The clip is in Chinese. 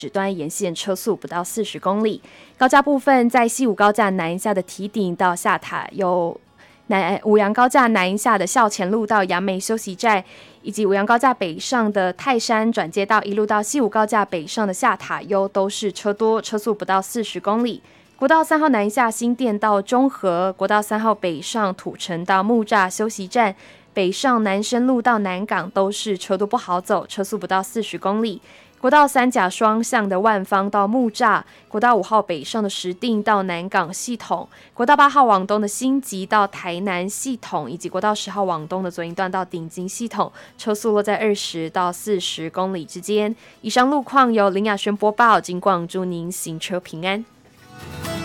指端沿线车速不到40公里。高架部分在西武高架南下的堤顶到下塔，有五杨高架南下的校前路到杨梅休息站，以及五杨高架北上的泰山转接道一路到西武高架北上的下塔悠都是车多，车速不到40公里。国道3号南下新店到中和，国道3号北上土城到木栅休息站，北上南深路到南港都是车多不好走，车速不到40公里。国道3甲双向的万芳到木栅，国道5号北上的石碇到南港系统，国道8号往东的新集到台南系统，以及国道10号往东的左营段到顶金系统，车速落在20到40公里之间。以上路况由林雅轩播报，警广祝您行车平安。